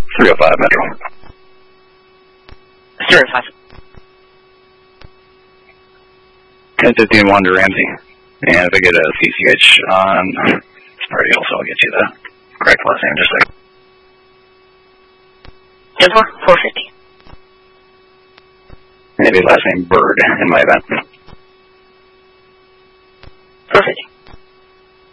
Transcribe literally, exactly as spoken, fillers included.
three oh five Metro. three oh five. ten fifteen one to Ramsey. And if I get a C C H on Sparty also, I'll get you the correct last name just like. ten four, four fifty. Maybe last name Bird in my event.